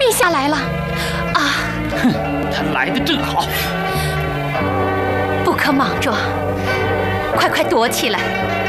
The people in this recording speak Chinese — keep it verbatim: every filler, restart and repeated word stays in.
陛下来了！啊！ 哼，他来的正好。 不可莽撞，快快躲起来！